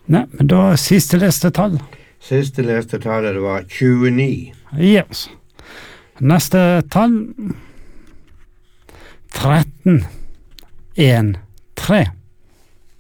Nei, men da siste leste tall. Siste leste tallet var 29. Yes. Neste tall 13, 1, 3.